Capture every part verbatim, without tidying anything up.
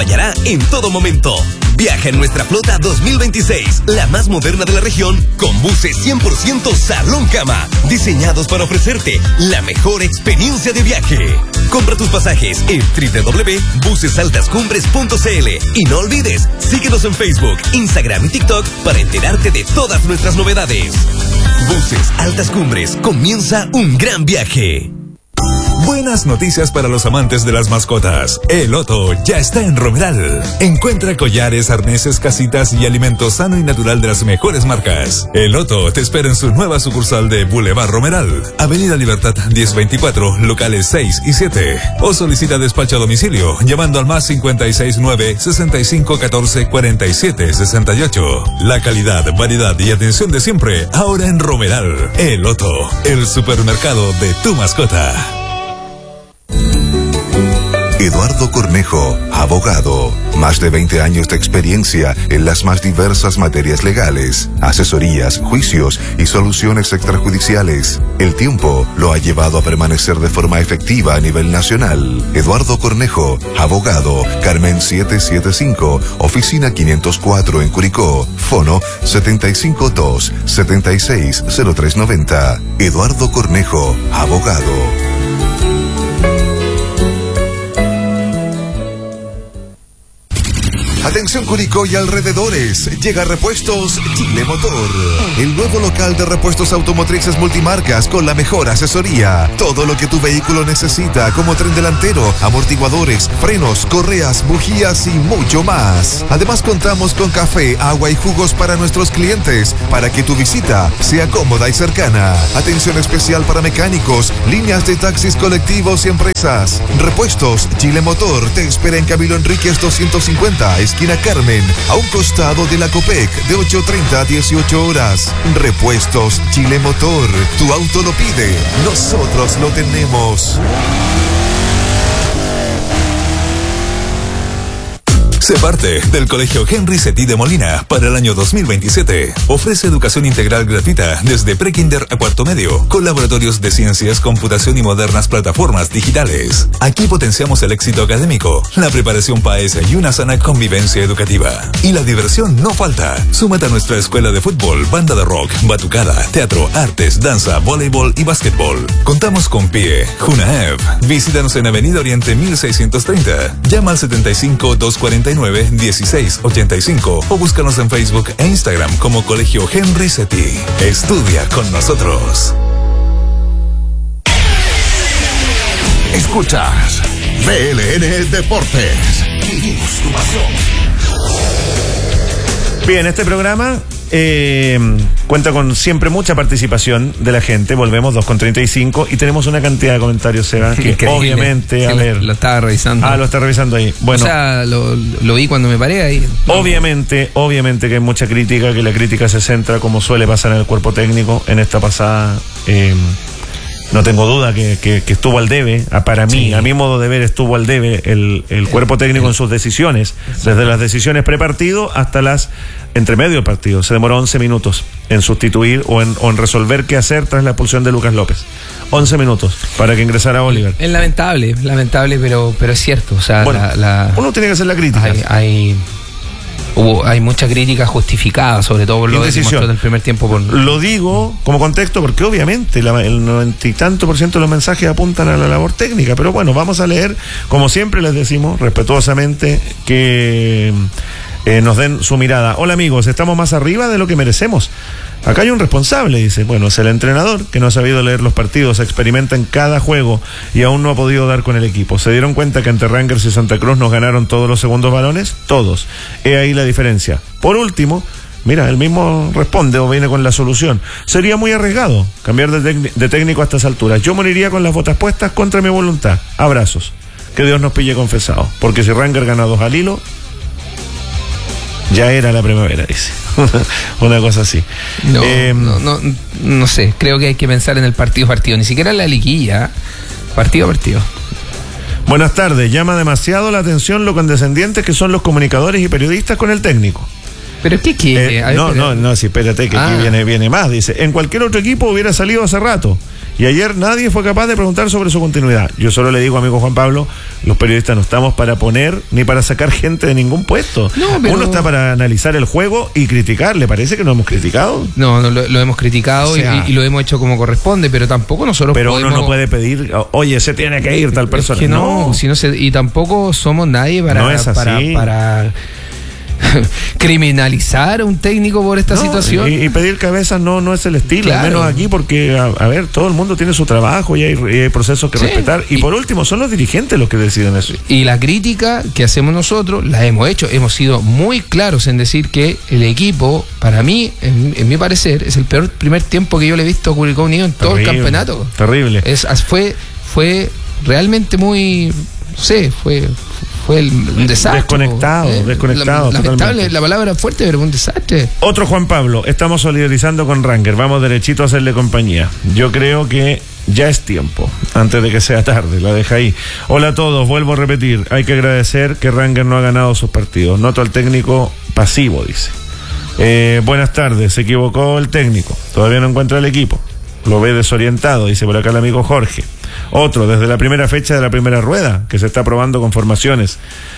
acompañará en todo momento. Viaja en nuestra flota dos mil veintiséis, la más moderna de la región, con buses cien por ciento salón cama, diseñados para ofrecerte la mejor experiencia de viaje. Compra tus pasajes en doble u doble u doble u punto buses altas cumbres punto c l y no olvides, síguenos en Facebook, Instagram y TikTok para enterarte de todas nuestras novedades. Buses Altas Cumbres, comienza un gran viaje. Buenas noticias para los amantes de las mascotas. El Otto ya está en Romeral. Encuentra collares, arneses, casitas y alimento sano y natural de las mejores marcas. El Otto te espera en su nueva sucursal de Boulevard Romeral, Avenida Libertad diez veinticuatro, locales seis y siete. O solicita despacho a domicilio llamando al más cincuenta y seis nueve, sesenta y cinco catorce, cuarenta y siete sesenta y ocho. La calidad, variedad y atención de siempre ahora en Romeral. El Otto, el supermercado de tu mascota. Eduardo Cornejo, abogado. Más de veinte años de experiencia en las más diversas materias legales, asesorías, juicios y soluciones extrajudiciales. El tiempo lo ha llevado a permanecer de forma efectiva a nivel nacional. Eduardo Cornejo, abogado. Carmen setecientos setenta y cinco, oficina quinientos cuatro en Curicó. Fono setenta y cinco dos, setenta y seis cero tres noventa. Eduardo Cornejo, abogado. Atención Curicó y alrededores, llega Repuestos Chile Motor, el nuevo local de repuestos automotrices multimarcas con la mejor asesoría. Todo lo que tu vehículo necesita, como tren delantero, amortiguadores, frenos, correas, bujías y mucho más. Además contamos con café, agua y jugos para nuestros clientes, para que tu visita sea cómoda y cercana. Atención especial para mecánicos, líneas de taxis colectivos y empresas. Repuestos Chile Motor te espera en Camilo Enríquez doscientos cincuenta, esquina Carmen, a un costado de la Copec, de ocho treinta a dieciocho horas. Repuestos Chile Motor, tu auto lo pide, nosotros lo tenemos. Sé parte del Colegio Henry Cetí de Molina para el año dos mil veintisiete. Ofrece educación integral gratuita desde prekinder a cuarto medio, con laboratorios de ciencias, computación y modernas plataformas digitales. Aquí potenciamos el éxito académico, la preparación P A E S y una sana convivencia educativa. Y la diversión no falta. Súmate a nuestra escuela de fútbol, banda de rock, batucada, teatro, artes, danza, voleibol y básquetbol. Contamos con P I E, Junaev. Visítanos en Avenida Oriente mil seiscientos treinta. Llama al setenta y cinco, doscientos cuarenta y nueve, dieciséis ochenta y cinco o búscanos en Facebook e Instagram como Colegio Henry Cetí. Estudia con nosotros. Escuchas B L N Deportes. Vivimos tu pasión. Bien, este programa eh, cuenta con siempre mucha participación de la gente. Volvemos dos con treinta y cinco y tenemos una cantidad de comentarios, Seba, que increíble. Obviamente, sí, a lo, ver. Lo estaba revisando. Ah, lo está revisando ahí. Bueno, o sea, lo, lo vi cuando me paré ahí. Obviamente, obviamente que hay mucha crítica, que la crítica se centra, como suele pasar en el cuerpo técnico, en esta pasada. Eh, No tengo duda que, que, que estuvo al debe, para mí, sí. A mi modo de ver, estuvo al debe el, el cuerpo técnico en sus decisiones, desde las decisiones prepartido hasta las entre medio del partido. Se demoró once minutos en sustituir o en, o en resolver qué hacer tras la expulsión de Lucas López. once minutos para que ingresara Oliver. Es lamentable, lamentable, pero, pero es cierto. O sea, bueno, la, la, uno tiene que hacer la crítica. Hay... hay... Hubo, hay mucha crítica justificada, sobre todo por lo que demostró del primer tiempo. Por... Lo digo como contexto porque obviamente la, el noventa y tanto por ciento de los mensajes apuntan a la labor técnica, pero bueno, vamos a leer, como siempre les decimos, respetuosamente, que eh, nos den su mirada. Hola amigos, estamos más arriba de lo que merecemos. Acá hay un responsable, dice. Bueno, es el entrenador que no ha sabido leer los partidos, experimenta en cada juego y aún no ha podido dar con el equipo. ¿Se dieron cuenta que ante Rangers y Santa Cruz nos ganaron todos los segundos balones? Todos. He ahí la diferencia. Por último, mira, él mismo responde o viene con la solución. Sería muy arriesgado cambiar de, de técnico a estas alturas. Yo moriría con las botas puestas contra mi voluntad. Abrazos. Que Dios nos pille confesado. Porque si Rangers gana dos al hilo, ya era la primavera, dice. Una cosa así. No, eh, no, no, no sé, creo que hay que pensar en el partido partido, ni siquiera en la liguilla, partido partido. Buenas tardes, llama demasiado la atención lo condescendientes que son los comunicadores y periodistas con el técnico. ¿Pero qué quiere? Eh, no, no, no, sí, espérate que ah. aquí viene, viene más, dice. En cualquier otro equipo hubiera salido hace rato. Y ayer nadie fue capaz de preguntar sobre su continuidad. Yo solo le digo, amigo Juan Pablo, los periodistas no estamos para poner ni para sacar gente de ningún puesto. No, pero... Uno está para analizar el juego y criticar. ¿Le parece que no hemos criticado? No, no lo, lo hemos criticado, o sea, y, y lo hemos hecho como corresponde, pero tampoco nosotros pero podemos... uno no puede pedir, oye, se tiene que ir tal persona. Es que no, no. Si no se, y tampoco somos nadie para... No es así. para, para criminalizar a un técnico por esta no, situación y, y pedir cabezas no no es el estilo, claro. Al menos aquí, porque a, a ver, todo el mundo tiene su trabajo y hay, y hay procesos que sí, respetar y, y por último son los dirigentes los que deciden eso. Y la crítica que hacemos nosotros la hemos hecho, hemos sido muy claros en decir que el equipo, para mí, en, en mi parecer, es el peor primer tiempo que yo le he visto a Curicó Unido en todo terrible, el campeonato. Terrible. Es, fue fue realmente muy, no sé, fue fue el, un desastre. Desconectado, eh, desconectado. La, lamentable, la palabra fuerte, pero un desastre. Otro Juan Pablo, estamos solidarizando con Ranger, vamos derechito a hacerle compañía. Yo creo que ya es tiempo, antes de que sea tarde, la deja ahí. Hola a todos, vuelvo a repetir, hay que agradecer que Ranger no ha ganado sus partidos. Noto al técnico pasivo, dice. Eh, buenas tardes, se equivocó el técnico, todavía no encuentra el equipo. Lo ve desorientado, dice por acá el amigo Jorge. Otro, desde la primera fecha de la primera rueda, que se está probando con formaciones.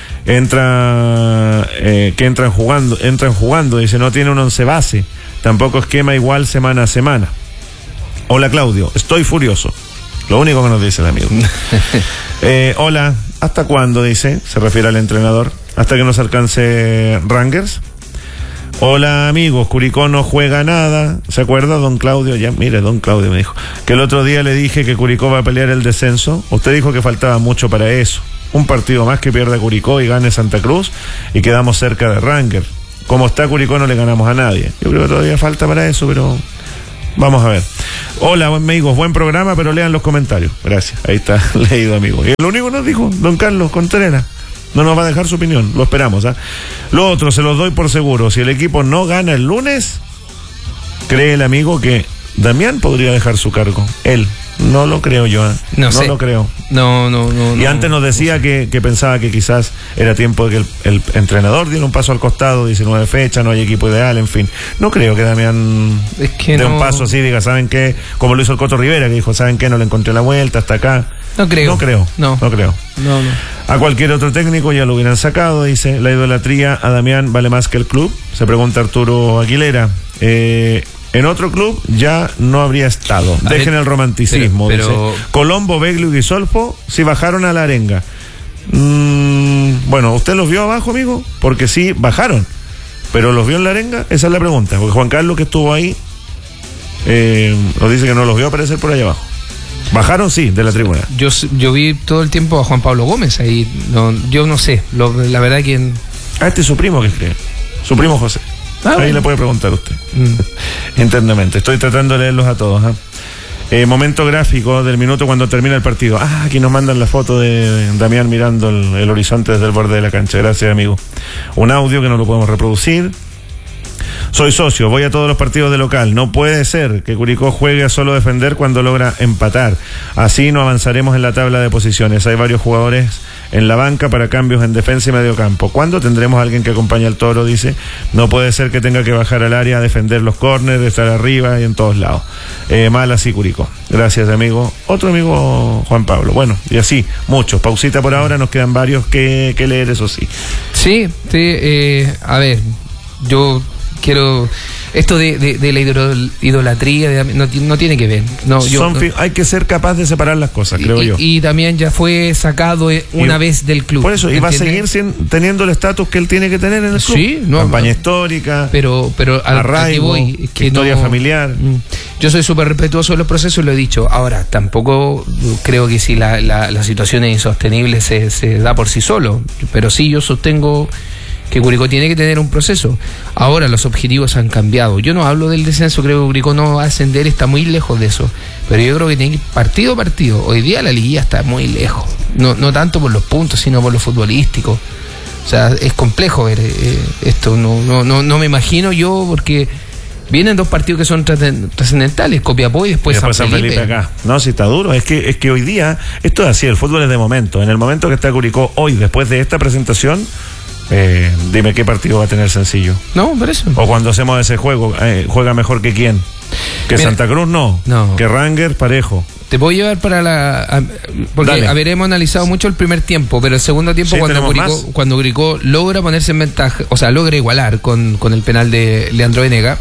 Entra, eh, que entran jugando, entran jugando, dice, no tiene un once base, tampoco esquema igual semana a semana. Hola Claudio, estoy furioso. Lo único que nos dice el amigo. eh, hola, ¿hasta cuándo? Dice, se refiere al entrenador. ¿Hasta que nos alcance Rangers? Hola amigos, Curicó no juega nada. ¿Se acuerda, don Claudio? Ya, mire, don Claudio me dijo que el otro día le dije que Curicó va a pelear el descenso. Usted dijo que faltaba mucho para eso. Un partido más que pierda Curicó y gane Santa Cruz y quedamos cerca de Ranger. Como está Curicó no le ganamos a nadie. Yo creo que todavía falta para eso, pero vamos a ver. Hola amigos, buen programa, pero lean los comentarios. Gracias, ahí está leído, amigo. Y lo único que nos dijo don Carlos Contreras. No nos va a dejar su opinión, lo esperamos. ¿eh? Lo otro, se los doy por seguro. Si el equipo no gana el lunes, cree el amigo que Damián podría dejar su cargo. Él, no lo creo yo. ¿eh? No, no sé. lo creo. No, no, no. Y no, antes nos decía no que, que pensaba que quizás era tiempo de que el, el entrenador diera un paso al costado, diecinueve fechas, no hay equipo ideal, en fin. No creo que Damián es que dé no... un paso así, diga, ¿saben qué? Como lo hizo el Coto Rivera, que dijo, ¿saben qué? No le encontré la vuelta hasta acá. No creo. No creo. No, no creo. No, no. A cualquier otro técnico ya lo hubieran sacado, dice. La idolatría a Damián vale más que el club. Se pregunta Arturo Aguilera. Eh, en otro club ya no habría estado. A Dejen ver, el romanticismo. Pero, pero... Dice. Colombo, Beglio y Guisolfo sí bajaron a la arenga. Mm, bueno, ¿usted los vio abajo, amigo? Porque sí bajaron. Pero ¿los vio en la arenga? Esa es la pregunta. Porque Juan Carlos, que estuvo ahí, eh, nos dice que no los vio aparecer por allá abajo. Bajaron, sí, de la tribuna. Yo yo vi todo el tiempo a Juan Pablo Gómez ahí. No, yo no sé, lo, la verdad que... Ah, este es su primo que cree. Su primo José. Ah, ahí bueno. Le puede preguntar a usted. Mm. Internamente. Estoy tratando de leerlos a todos. ¿eh? Eh, momento gráfico del minuto cuando termina el partido. Ah, aquí nos mandan la foto de Damián mirando el, el horizonte desde el borde de la cancha. Gracias, amigo. Un audio que no lo podemos reproducir. Soy socio, voy a todos los partidos de local. No puede ser que Curicó juegue a solo defender cuando logra empatar. Así no avanzaremos en la tabla de posiciones. Hay varios jugadores en la banca para cambios en defensa y mediocampo. ¿Cuándo tendremos a alguien que acompañe al Toro? Dice. No puede ser que tenga que bajar al área a defender los córneres, estar arriba y en todos lados. Eh, mal así Curicó. Gracias, amigo. Otro amigo, Juan Pablo. Bueno, y así, muchos. Pausita por ahora, nos quedan varios que, que leer, eso sí. Sí, sí eh, a ver, yo... quiero esto de, de, de la idolatría de, no, no tiene que ver no, yo, Son, no, hay que ser capaz de separar las cosas, creo y, yo y también ya fue sacado una y, vez del club, por eso, y va a seguir sin, teniendo el estatus que él tiene que tener en el club. Sí, no, campaña no, histórica, pero, pero al, arraigo, voy, es que historia no, familiar. Yo soy súper respetuoso de los procesos, lo he dicho. Ahora, tampoco creo que si la, la, la situación es insostenible se, se da por sí solo, pero sí yo sostengo que Curicó tiene que tener un proceso. Ahora los objetivos han cambiado. Yo no hablo del descenso, creo que Curicó no va a ascender, está muy lejos de eso. Pero yo creo que tiene que ir partido a partido. Hoy día la liguilla está muy lejos. No, no tanto por los puntos, sino por lo futbolístico. O sea, es complejo ver eh, esto. No, no, no, no me imagino yo, porque vienen dos partidos que son trascendentales, Copiapó y después, y después San Felipe. San Felipe acá. No, si está duro. Es que, es que hoy día, esto es así, el fútbol es de momento. En el momento que está Curicó hoy, después de esta presentación, Eh, dime qué partido va a tener sencillo. No, por eso. O cuando hacemos ese juego, eh, ¿juega mejor que quién? Que Mira, Santa Cruz no. no. Que Ranger parejo. Te puedo llevar para la... A, porque, Dale. a ver, hemos analizado mucho el primer tiempo, pero el segundo tiempo Sí, cuando tenemos Curicó, más. cuando Curicó logra ponerse en ventaja, o sea, logra igualar con, con el penal de Leandro Venega,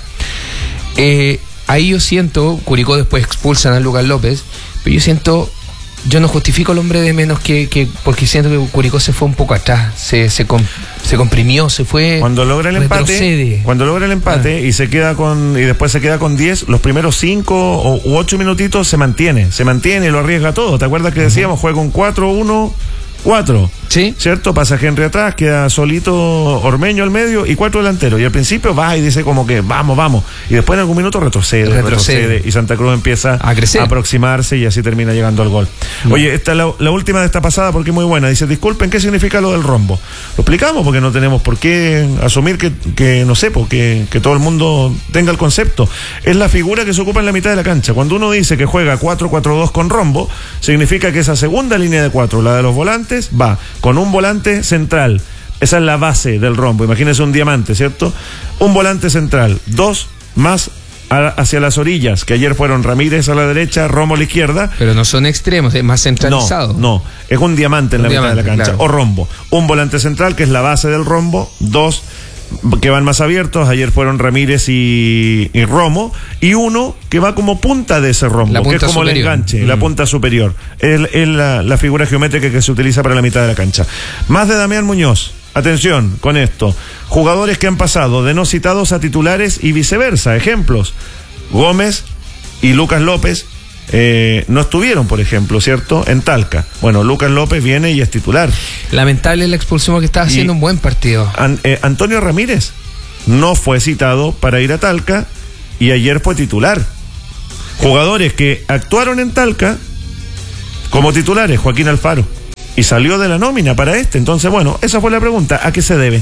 eh, ahí yo siento, Curicó después expulsan a Lucas López, pero yo siento... Yo no justifico al hombre de menos que, que porque siento que Curicó se fue un poco atrás, se se, com, se comprimió, se fue. Cuando logra el retrocede. empate, cuando logra el empate ah. y se queda con y después se queda con diez, los primeros cinco o u ocho minutitos se mantiene, se mantiene y lo arriesga todo. ¿Te acuerdas que decíamos juega un cuatro uno cuatro? Sí. ¿Cierto? Pasa Henry atrás, queda solito Ormeño al medio y cuatro delanteros. Y al principio va y dice como que vamos, vamos. Y después en algún minuto retrocede, retrocede, retrocede y Santa Cruz empieza a crecer, a aproximarse y así termina llegando al gol. Mm. Oye, esta es la, la última de esta pasada porque es muy buena. Dice, disculpen, ¿qué significa lo del rombo? Lo explicamos porque no tenemos por qué asumir que, que no sé, porque que todo el mundo tenga el concepto. Es la figura que se ocupa en la mitad de la cancha. Cuando uno dice que juega cuatro cuatro dos con rombo, significa que esa segunda línea de cuatro, la de los volantes, va con un volante central. Esa es la base del rombo. Imagínense un diamante, ¿cierto? Un volante central, dos más a, hacia las orillas, que ayer fueron Ramírez a la derecha, Romo a la izquierda. Pero no son extremos, es más centralizado. No, no, es un diamante en un la diamante, mitad de la cancha, claro. O rombo. Un volante central, que es la base del rombo, dos que van más abiertos, ayer fueron Ramírez y, y Romo, y uno que va como punta de ese rombo, que es como superior. El enganche, mm. la punta superior. Es, es la, la figura geométrica que se utiliza para la mitad de la cancha. Más de Damián Muñoz. Atención con esto. Jugadores que han pasado de no citados a titulares y viceversa. Ejemplos. Gómez y Lucas López Eh, no estuvieron, por ejemplo, ¿cierto? En Talca. Bueno, Lucas López viene y es titular. Lamentable la expulsión porque estaba haciendo y un buen partido. An, eh, Antonio Ramírez no fue citado para ir a Talca y ayer fue titular. Jugadores que actuaron en Talca como titulares, Joaquín Alfaro, y salió de la nómina para este. Entonces, bueno, esa fue la pregunta. ¿A qué se debe?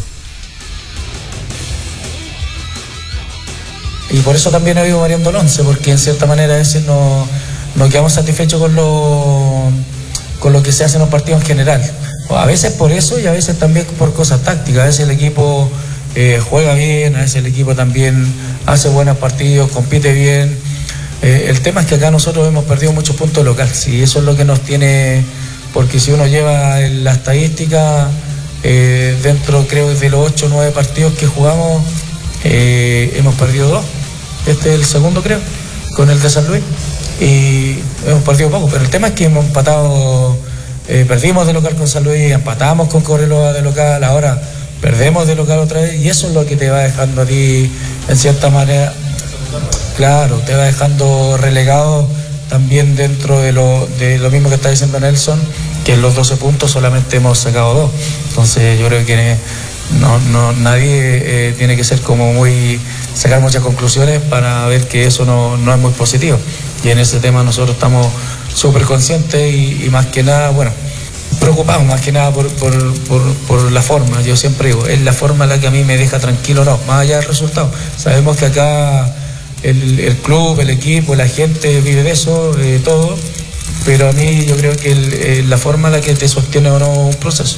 Y por eso también ha habido variando el once, porque en cierta manera a veces no, no quedamos satisfechos con lo, con lo que se hace en los partidos en general. A veces por eso y a veces también por cosas tácticas. A veces el equipo eh, juega bien, a veces el equipo también hace buenos partidos, compite bien. Eh, el tema es que acá nosotros hemos perdido muchos puntos locales y eso es lo que nos tiene, porque si uno lleva la estadística, eh, dentro creo de los ocho o nueve partidos que jugamos, eh, hemos perdido dos. Este es el segundo, creo, con el de San Luis. Y hemos perdido poco, pero el tema es que hemos empatado, eh, perdimos de local con San Luis, empatamos con Cobreloa de local, ahora perdemos de local otra vez, y eso es lo que te va dejando a ti, en cierta manera, claro, te va dejando relegado también dentro de lo, de lo mismo que está diciendo Nelson, que en los doce puntos solamente hemos sacado dos. Entonces yo creo que no, no, nadie eh, tiene que ser como muy... sacar muchas conclusiones para ver que eso no, no es muy positivo. Y en ese tema nosotros estamos súper conscientes y, y más que nada, bueno, preocupados más que nada por, por, por, por la forma. Yo siempre digo, es la forma la que a mí me deja tranquilo, no, más allá del resultado. Sabemos que acá el, el club, el equipo, la gente vive de eso, eh, todo, pero a mí yo creo que el, eh, la forma la que te sostiene o no un proceso.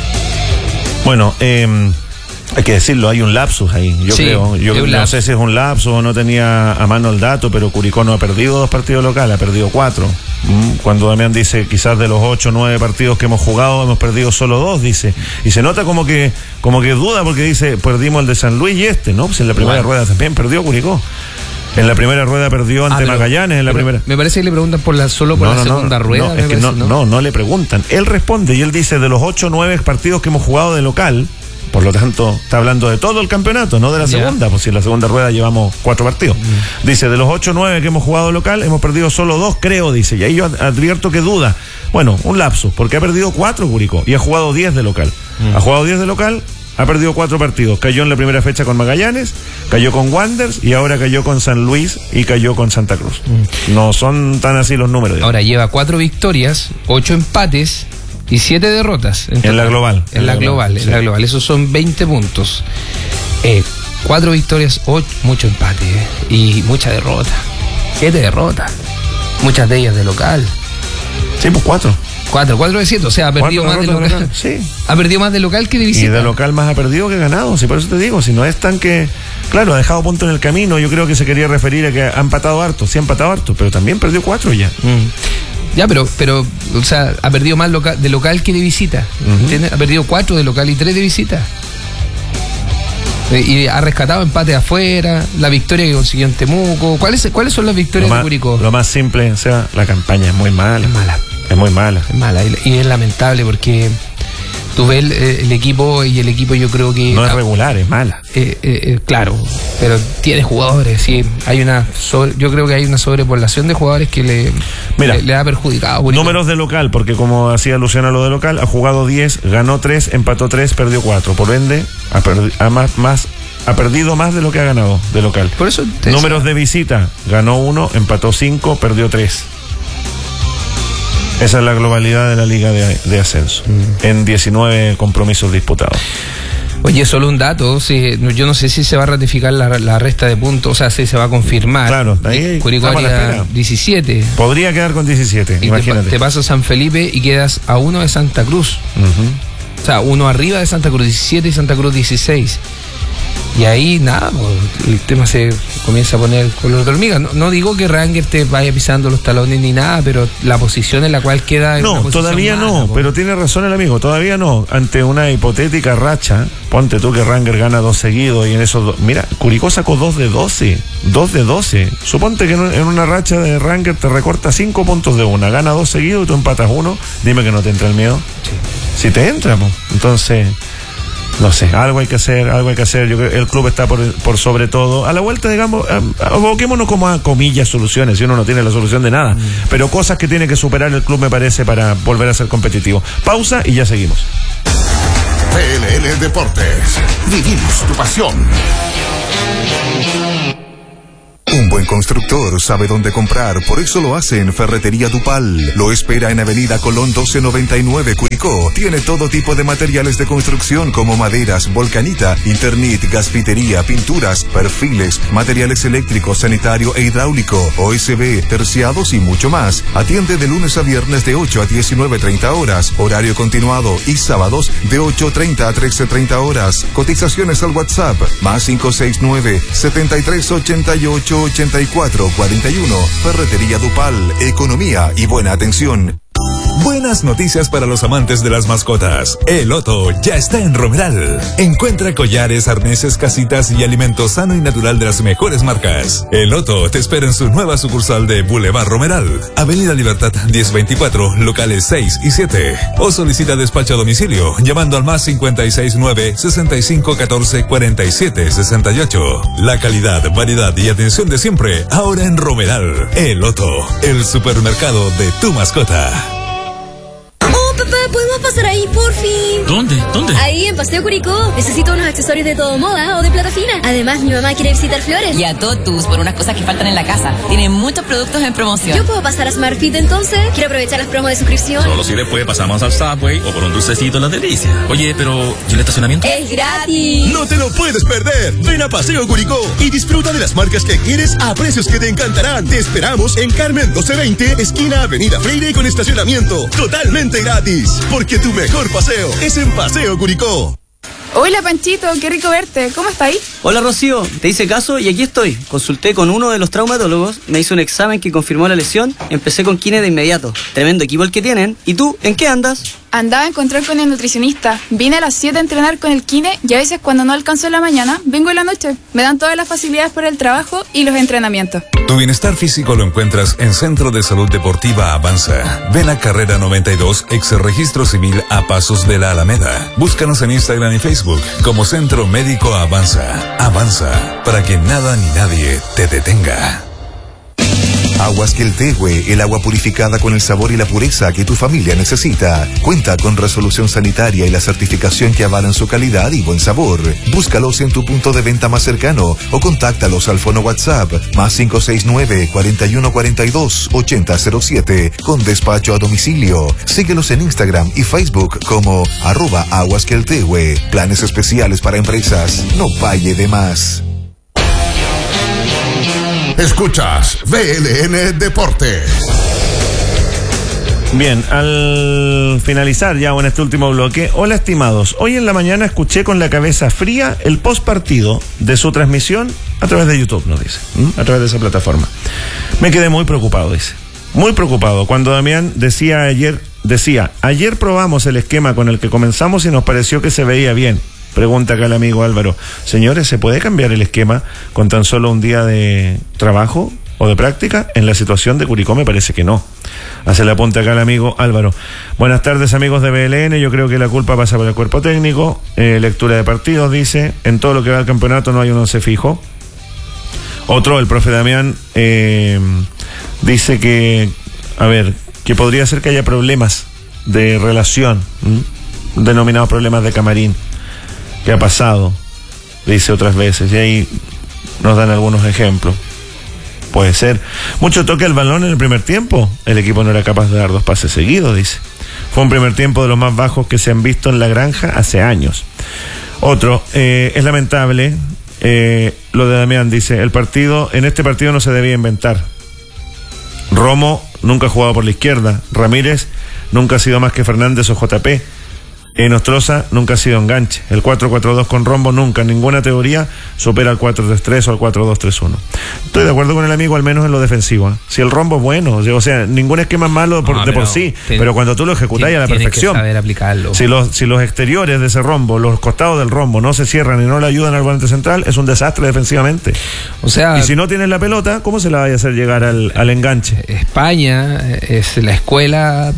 Bueno, eh... hay que decirlo, hay un lapsus ahí, yo sí, creo. Yo no lapsus. sé si es un lapsus o no tenía a mano el dato, pero Curicó no ha perdido dos partidos locales, ha perdido cuatro. Cuando Damián dice, quizás de los ocho o nueve partidos que hemos jugado, hemos perdido solo dos, dice. Y se nota como que como que duda porque dice, perdimos el de San Luis y este, ¿no? Pues en la primera bueno. rueda también perdió Curicó. En la primera rueda perdió ante ah, pero, Magallanes, en la primera... Me parece que le preguntan por la solo por no, la no, segunda no, rueda. No, es que parece, no, no, no, no le preguntan. Él responde y él dice, de los ocho o nueve partidos que hemos jugado de local... Por lo tanto, está hablando de todo el campeonato, no de la yeah. segunda, pues si en la segunda rueda llevamos cuatro partidos. Mm. Dice, de los ocho o nueve que hemos jugado local, hemos perdido solo dos, creo, dice. Y ahí yo advierto que duda. Bueno, un lapso, porque ha perdido cuatro Curicó y ha jugado diez de local. Mm. Ha jugado diez de local, ha perdido cuatro partidos. Cayó en la primera fecha con Magallanes, cayó con Wanderers y ahora cayó con San Luis y cayó con Santa Cruz. Mm. No son tan así los números. Digamos. Ahora lleva cuatro victorias, ocho empates y siete derrotas. En, en la global. En, en la, la global, global sí. en la global. Esos son veinte puntos. Eh, cuatro victorias, ocho, mucho empate eh, y mucha derrota. Siete derrotas. Muchas de ellas de local. Sí, pues cuatro. Cuatro, cuatro de siete, o sea, ha perdido más de local. local. Sí. Ha perdido más de local que de visita. Y de local más ha perdido que ganado, si por eso te digo, si no es tan que, claro, ha dejado punto en el camino, yo creo que se quería referir a que ha empatado harto, sí ha empatado harto, pero también perdió cuatro ya. Mm. Ya, pero, pero, o sea, ha perdido más loca, de local que de visita. Uh-huh. Ha perdido cuatro de local y tres de visita. Y ha rescatado empate afuera, la victoria que consiguió en Temuco. ¿Cuáles, cuáles son las victorias más, de Curicó? Lo más simple, o sea, la campaña es muy mala. Es mala. Es muy mala. Es mala y, y es lamentable porque tú ves el, el equipo y el equipo yo creo que... No es regular, es mala. Eh, eh, eh, claro, pero tiene jugadores, sí. Hay una sobre, yo creo que hay una sobrepoblación de jugadores que le, Mira, le, le ha perjudicado. Curicó. Números de local, porque como hacía alusión a lo de local, ha jugado diez, ganó tres, empató tres, perdió cuatro. Por ende, ha, perdi- ha más, más, ha perdido más de lo que ha ganado de local. Por eso te Números de visita, ganó uno, empató cinco, perdió tres. Esa es la globalidad de la liga de, de ascenso, mm. en diecinueve compromisos disputados. Oye, solo un dato, sí, yo no sé si se va a ratificar la, la resta de puntos, o sea, si se va a confirmar. Claro, ahí Curicó haría diecisiete. Podría quedar con diecisiete, y imagínate. Te, te pasas San Felipe y quedas a uno de Santa Cruz. Uh-huh. O sea, uno arriba de Santa Cruz, diecisiete, y Santa Cruz dieciséis. Y ahí, nada, el tema se comienza a poner color de hormiga. No, no digo que Ranger te vaya pisando los talones ni nada, pero la posición en la cual queda... No, todavía mala, no, po. Pero tiene razón el amigo, todavía no. Ante una hipotética racha, ponte tú que Ranger gana dos seguidos y en esos dos... Mira, Curicó sacó dos de doce, dos de doce. Suponte que en una racha de Ranger te recorta cinco puntos de una, gana dos seguidos y tú empatas uno, dime que no te entra el miedo. Sí. Si te entra, pues, entonces... No sé, algo hay que hacer, algo hay que hacer. Yo creo que el club está por, por sobre todo. A la vuelta, digamos, aboquémonos como a comillas soluciones, si uno no tiene la solución de nada. Mm. Pero cosas que tiene que superar el club, me parece, para volver a ser competitivo. Pausa y ya seguimos. P L L Deportes. Vivimos tu pasión. Un buen constructor sabe dónde comprar, por eso lo hace en Ferretería Dupal. Lo espera en Avenida Colón doce noventa y nueve, Curicó. Tiene todo tipo de materiales de construcción como maderas, volcanita, Internet, gasfitería, pinturas, perfiles, materiales eléctricos, sanitario e hidráulico, O S B, terciados y mucho más. Atiende de lunes a viernes de ocho a diecinueve treinta horas, horario continuado, y sábados de ocho treinta a trece treinta horas. Cotizaciones al WhatsApp, más cinco seis nueve, setenta y tres ochenta y ocho ochenta y cuatro cuarenta y uno. Ferretería Dupal, economía y buena atención. Buenas noticias para los amantes de las mascotas. El Otto ya está en Romeral. Encuentra collares, arneses, casitas y alimento sano y natural de las mejores marcas. El Otto te espera en su nueva sucursal de Boulevard Romeral, Avenida Libertad diez veinticuatro, locales seis y siete. O solicita despacho a domicilio llamando al más cincuenta y seis nueve, sesenta y cinco catorce, cuarenta y siete sesenta y ocho. La calidad, variedad y atención de siempre ahora en Romeral. El Otto, el supermercado de tu mascota. Papá, ¿podemos pasar ahí, por fin? ¿Dónde? ¿Dónde? Ahí, en Paseo Curicó. Necesito unos accesorios de todo moda o de plata fina. Además, mi mamá quiere visitar Flores. Y a Totus por unas cosas que faltan en la casa. Tienen muchos productos en promoción. ¿Yo puedo pasar a Smartfit entonces? Quiero aprovechar las promos de suscripción. Solo si después pasamos al Subway o por un dulcecito en la delicia. Oye, pero ¿y el estacionamiento? ¡Es gratis! ¡No te lo puedes perder! Ven a Paseo Curicó y disfruta de las marcas que quieres a precios que te encantarán. Te esperamos en Carmen doce veinte, esquina Avenida Freire, con estacionamiento totalmente gratis. Porque tu mejor paseo es en Paseo Curicó. Hola Panchito, qué rico verte. ¿Cómo está ahí? Hola Rocío, te hice caso y aquí estoy. Consulté con uno de los traumatólogos, me hizo un examen que confirmó la lesión, empecé con kine de inmediato. Tremendo equipo el que tienen. ¿Y tú, en qué andas? Andaba a encontrar con el nutricionista. Vine a las siete a entrenar con el kine y a veces cuando no alcanzo en la mañana, vengo en la noche. Me dan todas las facilidades para el trabajo y los entrenamientos. Tu bienestar físico lo encuentras en Centro de Salud Deportiva Avanza. Ven a Carrera noventa y dos, ex Registro Civil, a pasos de la Alameda. Búscanos en Instagram y Facebook como Centro Médico Avanza. Avanza, para que nada ni nadie te detenga. Aguas Queltehue, el agua purificada con el sabor y la pureza que tu familia necesita. Cuenta con resolución sanitaria y la certificación que avalan su calidad y buen sabor. Búscalos en tu punto de venta más cercano o contáctalos al fono WhatsApp más cinco seis nueve, cuarenta y uno cuarenta y dos, ochenta cero siete con despacho a domicilio. Síguelos en Instagram y Facebook como arroba Aguas Queltehue. Planes especiales para empresas. No pague de más. Escuchas V L N Deportes. Bien, al finalizar ya en este último bloque, hola estimados, hoy en la mañana escuché con la cabeza fría el post partido de su transmisión a través de YouTube, nos dice, ¿m? a través de esa plataforma. Me quedé muy preocupado, dice, muy preocupado, cuando Damián decía ayer, decía, ayer probamos el esquema con el que comenzamos y nos pareció que se veía bien. Pregunta acá el amigo Álvaro, señores, ¿se puede cambiar el esquema con tan solo un día de trabajo o de práctica? En la situación de Curicó me parece que no. Hace la apunte acá el amigo Álvaro. Buenas tardes amigos de B L N, yo creo que la culpa pasa por el cuerpo técnico, eh, lectura de partidos, dice, en todo lo que va al campeonato no hay un once fijo. Otro, el profe Damián, eh, dice que, a ver, que podría ser que haya problemas de relación, ¿m? denominados problemas de camarín, que ha pasado, dice otras veces, y ahí nos dan algunos ejemplos. Puede ser. Mucho toque al balón en el primer tiempo. El equipo no era capaz de dar dos pases seguidos, dice. Fue un primer tiempo de los más bajos que se han visto en la granja hace años. Otro, eh, es lamentable eh, lo de Damián, dice, el partido, en este partido no se debía inventar. Romo nunca ha jugado por la izquierda. Ramírez nunca ha sido más que Fernández o J P. En Nostroza nunca ha sido enganche. El cuatro cuatro dos con Rombo nunca, en ninguna teoría, supera al cuatro tres tres o al cuatro dos tres uno. Estoy de acuerdo con el amigo, al menos en lo defensivo. ¿eh? Si el Rombo es bueno, o sea, ningún esquema es malo por, no, de por sí, te, pero cuando tú lo ejecutas a la perfección. Que saber aplicarlo. Si los, si los exteriores de ese rombo, los costados del rombo, no se cierran y no le ayudan al volante central, es un desastre defensivamente. O sea, y si no tienes la pelota, ¿cómo se la vaya a hacer llegar al, al enganche? España es la escuela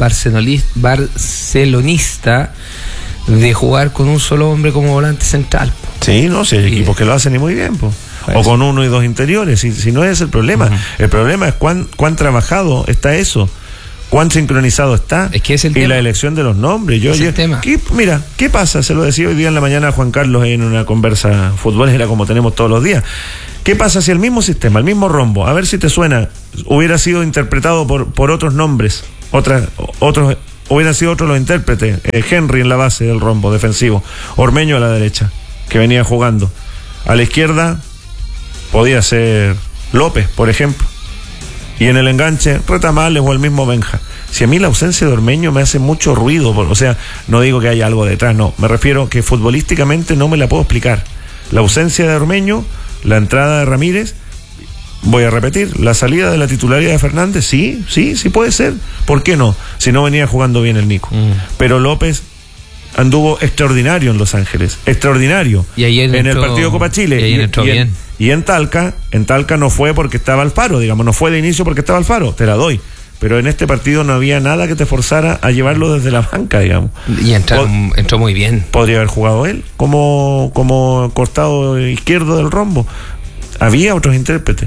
barcelonista de jugar con un solo hombre como volante central. Sí, no, si hay y equipos que lo hacen y muy bien, pues. O con uno y dos interiores, si, si no es el problema. Uh-huh. El problema es cuán, cuán trabajado está eso, cuán sincronizado está. Es que es el y tema. La elección de los nombres. Yo, es yo, el tema. ¿qué, mira, ¿qué pasa? Se lo decía hoy día en la mañana a Juan Carlos en una conversa futbolera como tenemos todos los días. ¿Qué pasa si el mismo sistema, el mismo rombo, a ver si te suena, hubiera sido interpretado por, por otros nombres, otras, otros... hubieran sido otros los intérpretes, eh, Henry en la base del rombo defensivo, Ormeño a la derecha, que venía jugando. A la izquierda podía ser López, por ejemplo. Y en el enganche, Retamales o el mismo Benja. Si a mí la ausencia de Ormeño me hace mucho ruido, o sea, no digo que haya algo detrás, no, me refiero que futbolísticamente no me la puedo explicar. La ausencia de Ormeño, la entrada de Ramírez, voy a repetir, la salida de la titularidad de Fernández, sí, sí, sí puede ser. ¿Por qué no? Si no venía jugando bien el Nico. Mm. Pero López anduvo extraordinario en Los Ángeles, extraordinario. Y ayer en entró, el partido Copa Chile. Y, ayer entró y, bien. En, y en Talca, en Talca no fue porque estaba Alfaro, digamos, no fue de inicio porque estaba Alfaro, te la doy. Pero en este partido no había nada que te forzara a llevarlo desde la banca, digamos. Y entró, Pod- entró muy bien. Podría haber jugado él como, como costado izquierdo del rombo. Había otros intérpretes.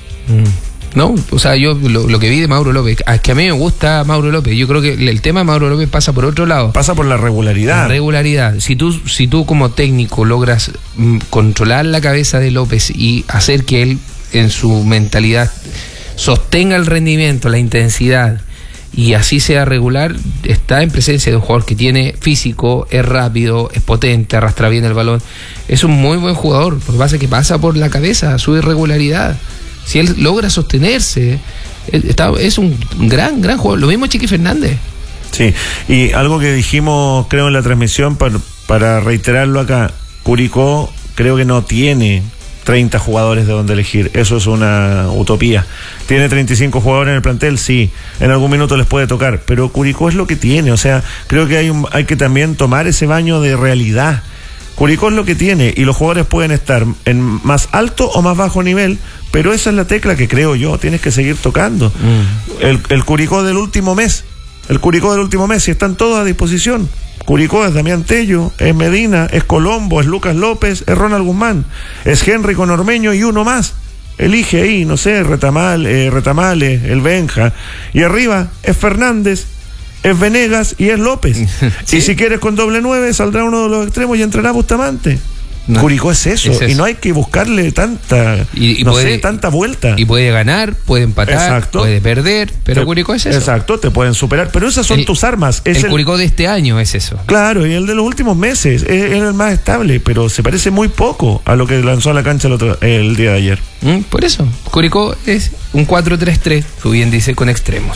No, o sea, yo lo, lo que vi de Mauro López, es que a mí me gusta Mauro López, yo creo que el tema de Mauro López pasa por otro lado. Pasa por la regularidad. La regularidad. Si tú, si tú como técnico logras mm, controlar la cabeza de López y hacer que él en su mentalidad sostenga el rendimiento, la intensidad y así sea regular, está en presencia de un jugador que tiene físico, es rápido, es potente, arrastra bien el balón, es un muy buen jugador. Lo que pasa es que pasa por la cabeza, su irregularidad. Si él logra sostenerse, está, es un gran, gran jugador. Lo mismo Chiqui Fernández. Sí, y algo que dijimos, creo, en la transmisión, para, para reiterarlo acá, Curicó creo que no tiene treinta jugadores de donde elegir. Eso es una utopía. ¿Tiene treinta y cinco jugadores en el plantel? Sí. En algún minuto les puede tocar, pero Curicó es lo que tiene. O sea, creo que hay, un, hay que también tomar ese baño de realidad. Curicó es lo que tiene y los jugadores pueden estar en más alto o más bajo nivel, pero esa es la tecla que creo yo, tienes que seguir tocando. Mm. El, el Curicó del último mes, el Curicó del último mes, si están todos a disposición. Curicó es Damián Tello, es Medina, es Colombo, es Lucas López, es Ronald Guzmán, es Henry con Ormeño y uno más. Elige ahí, no sé, Retamal, eh, Retamales, el Benja. Y arriba es Fernández, es Venegas y es López. ¿Sí? Y si quieres con doble nueve, saldrá uno de los extremos y entrará Bustamante. No, Curicó es eso, es eso, y no hay que buscarle tanta y, y no puede, sé, tanta vuelta. Y puede ganar, puede empatar, exacto, puede perder, pero te, Curicó es eso. Exacto, te pueden superar, pero esas son el, tus armas. Es el, el Curicó de este año es eso. Claro, y el de los últimos meses es, es el más estable, pero se parece muy poco a lo que lanzó a la cancha el, otro, el día de ayer. Mm, por eso, Curicó es un cuatro tres tres, tú bien dices, con extremos.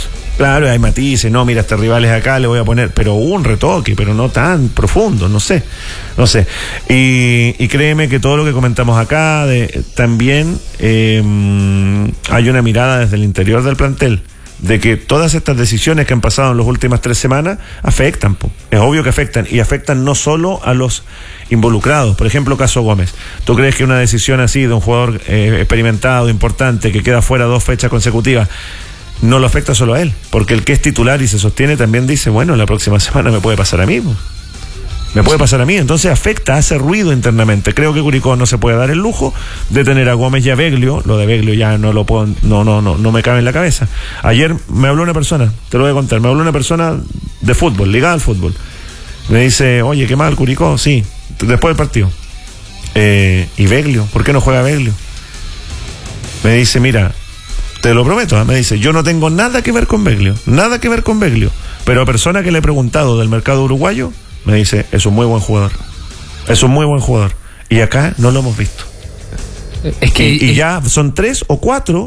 Claro, hay matices, no, mira, este rival es acá, le voy a poner, pero hubo un retoque, pero no tan profundo, no sé, no sé. Y, y créeme que todo lo que comentamos acá, de, también eh, hay una mirada desde el interior del plantel, de que todas estas decisiones que han pasado en las últimas tres semanas afectan, po. Es obvio que afectan, y afectan no solo a los involucrados. Por ejemplo, caso Gómez. ¿Tú crees que una decisión así de un jugador eh, experimentado, importante, que queda fuera dos fechas consecutivas, no lo afecta solo a él? Porque el que es titular y se sostiene también dice, bueno, la próxima semana me puede pasar a mí, po. Me puede pasar a mí, entonces afecta, hace ruido internamente. Creo que Curicó no se puede dar el lujo de tener a Gómez y a Beglio. Lo de Beglio ya no lo puedo, no, no, no, no me cabe en la cabeza. Ayer me habló una persona, te lo voy a contar, me habló una persona de fútbol, ligada al fútbol. Me dice, oye, qué mal Curicó, sí, después del partido. Eh, ¿Y Beglio? ¿Por qué no juega Beglio? Me dice, mira, te lo prometo, ¿eh? Me dice, yo no tengo nada que ver con Beglio, nada que ver con Beglio, pero a persona que le he preguntado del mercado uruguayo, me dice, es un muy buen jugador. Es un muy buen jugador. Y acá no lo hemos visto. Es que, y, y es... ya son tres o cuatro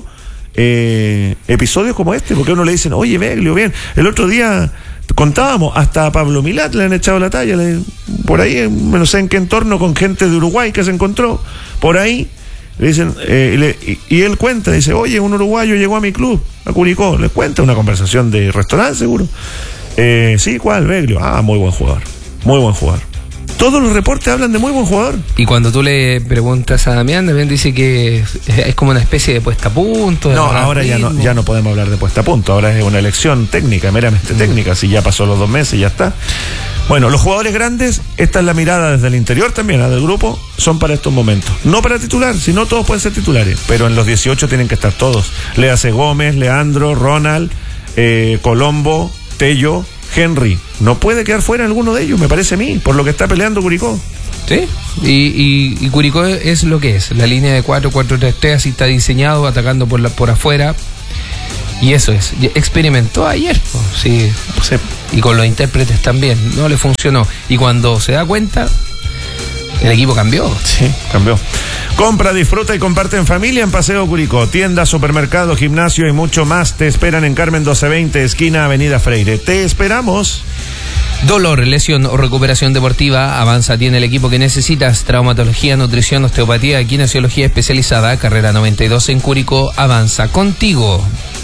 eh, episodios como este, porque a uno le dicen, oye, Beglio, bien. El otro día contábamos, hasta a Pablo Milat le han echado la talla, le, por ahí, no sé en qué entorno, con gente de Uruguay que se encontró, por ahí, le dicen, eh, y, le, y, y él cuenta, dice, oye, un uruguayo llegó a mi club, a Curicó, les cuenta una conversación de restaurante seguro. Eh, sí, ¿cuál? Beglio. Ah, muy buen jugador. Muy buen jugador. Todos los reportes hablan de muy buen jugador. Y cuando tú le preguntas a Damián, Damián dice que es, es como una especie de puesta a punto. No, ahora ya no, ya no podemos hablar de puesta a punto. Ahora es una elección técnica, meramente mm. técnica. Si ya pasó los dos meses, ya está. Bueno, los jugadores grandes, esta es la mirada desde el interior también, ¿eh? Del grupo, son para estos momentos. No para titular, si no todos pueden ser titulares, pero en los dieciocho tienen que estar todos. Léase Gómez, Leandro, Ronald, eh, Colombo, Tello, Henry. No puede quedar fuera alguno de ellos, me parece a mí, por lo que está peleando Curicó. Sí, y, y, y Curicó es lo que es, la línea de cuatro cuatro tres tres, así está diseñado, atacando por la, por afuera. Y eso es, experimentó ayer, sí, sí, y con los intérpretes también, no le funcionó. Y cuando se da cuenta, el equipo cambió. Sí, cambió. Compra, disfruta y comparte en familia en Paseo Curicó. Tienda, supermercado, gimnasio y mucho más te esperan en Carmen doce veinte, esquina Avenida Freire. Te esperamos. Dolor, lesión o recuperación deportiva, Avanza tiene el equipo que necesitas. Traumatología, nutrición, osteopatía, kinesiología especializada, carrera noventa y dos en Curicó. Avanza contigo.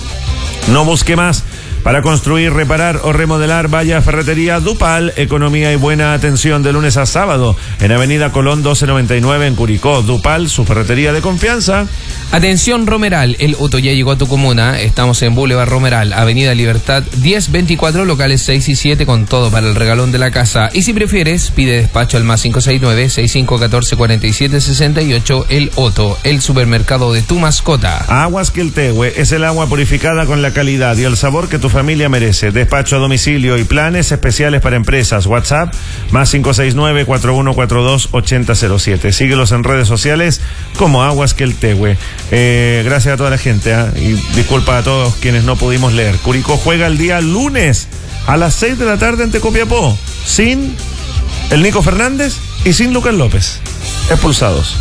No busque más. Para construir, reparar o remodelar, vaya a Ferretería Dupal. Economía y buena atención de lunes a sábado en Avenida Colón doce noventa y nueve en Curicó. Dupal, su ferretería de confianza. Atención Romeral, el auto ya llegó a tu comuna. Estamos en Boulevard Romeral, Avenida Libertad diez veinticuatro, locales seis y siete, con todo para el regalón de la casa. Y si prefieres, pide despacho al más cinco seis nueve, seis cinco uno cuatro, cuatro siete seis ocho. El Otto, el supermercado de tu mascota. Aguas Quiltehue es el agua purificada con la calidad y el sabor que tu familia merece. Despacho a domicilio y planes especiales para empresas. WhatsApp más cinco seis nueve, cuatro uno cuatro dos, ocho cero cero siete. Síguelos en redes sociales como Aguas Quiltehue. Eh, gracias a toda la gente, ¿eh? Y disculpa a todos quienes no pudimos leer. Curicó juega el día lunes a las seis de la tarde ante Copiapó, sin el Nico Fernández y sin Lucas López, expulsados.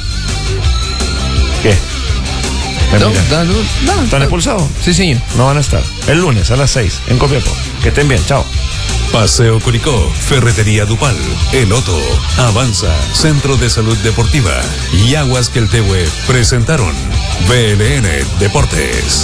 ¿Qué? No, no, no, ¿Están expulsados? Sí, señor. No van a estar. El lunes a las seis en Copiapó. Que estén bien, chao. Paseo Curicó, Ferretería Dupal, El Otto, Avanza, Centro de Salud Deportiva y Aguas Quiltehue presentaron B L N Deportes.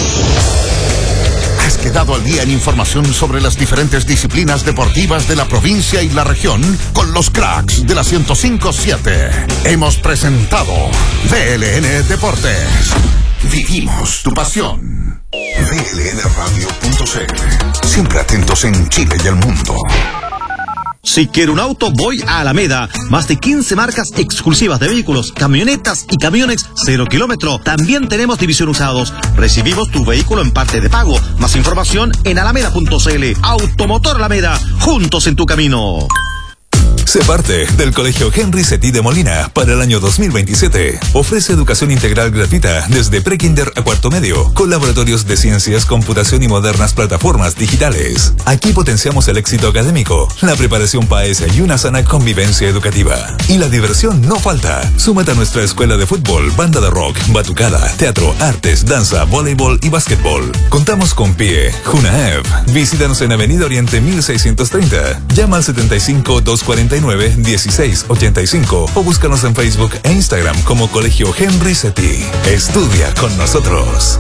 Has quedado al día en información sobre las diferentes disciplinas deportivas de la provincia y la región con los cracks de la ciento cinco punto siete. Hemos presentado B L N Deportes. Vivimos tu pasión. B L N radio punto c l. Siempre atentos en Chile y el mundo. Si quiero un auto, voy a Alameda. Más de quince marcas exclusivas de vehículos, camionetas y camiones cero kilómetro. También tenemos división usados. Recibimos tu vehículo en parte de pago. Más información en alameda punto c l. Automotor Alameda, juntos en tu camino. Sé parte del Colegio Henry Cetí de Molina para el año dos mil veintisiete. Ofrece educación integral gratuita desde prekinder a cuarto medio, con laboratorios de ciencias, computación y modernas plataformas digitales. Aquí potenciamos el éxito académico, la preparación paesa y una sana convivencia educativa. Y la diversión no falta. Súmate a nuestra escuela de fútbol, banda de rock, batucada, teatro, artes, danza, voleibol y básquetbol. Contamos con P I E, Junaev. Visítanos en Avenida Oriente mil seiscientos treinta. Llama al setenta y cinco, doscientos cuarenta y nueve, dieciséis ochenta y cinco o búscanos en Facebook e Instagram como Colegio Henry Cetí. Estudia con nosotros.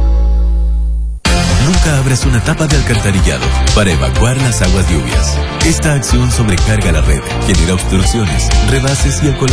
Nunca abras una tapa de alcantarillado para evacuar las aguas lluvias. Esta acción sobrecarga la red, genera obstrucciones, rebases y el colapso